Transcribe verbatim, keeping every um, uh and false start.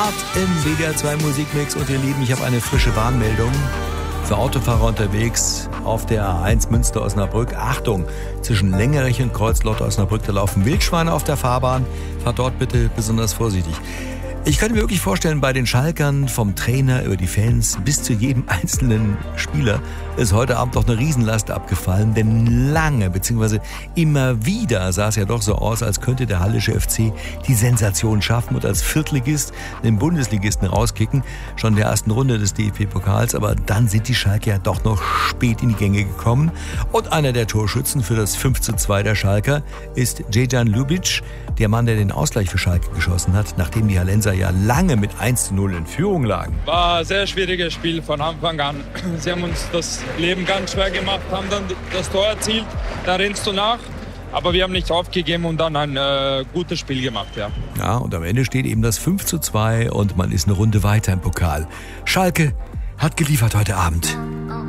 Hart im W D R zwei Musikmix. Und ihr Lieben, ich habe eine frische Warnmeldung für Autofahrer unterwegs auf der A eins Münster-Osnabrück. Achtung, zwischen Längerich und Kreuzlotto-Osnabrück, da laufen Wildschweine auf der Fahrbahn. Fahrt dort bitte besonders vorsichtig. Ich könnte mir wirklich vorstellen, bei den Schalkern vom Trainer über die Fans bis zu jedem einzelnen Spieler ist heute Abend doch eine Riesenlast abgefallen, denn lange bzw. immer wieder sah es ja doch so aus, als könnte der Hallische F C die Sensation schaffen und als Viertligist den Bundesligisten rauskicken, schon in der ersten Runde des D F B-Pokals, aber dann sind die Schalker ja doch noch spät in die Gänge gekommen und einer der Torschützen für das fünf zu zwei der Schalker ist Dejan Ljubic, der Mann, der den Ausgleich für Schalke geschossen hat, nachdem die Hallenser ja lange mit eins zu null in Führung lagen. War ein sehr schwieriges Spiel von Anfang an. Sie haben uns das Leben ganz schwer gemacht, haben dann das Tor erzielt, da rennst du nach. Aber wir haben nicht aufgegeben und dann ein äh, gutes Spiel gemacht, ja. Ja, und am Ende steht eben das fünf zu zwei und man ist eine Runde weiter im Pokal. Schalke hat geliefert heute Abend.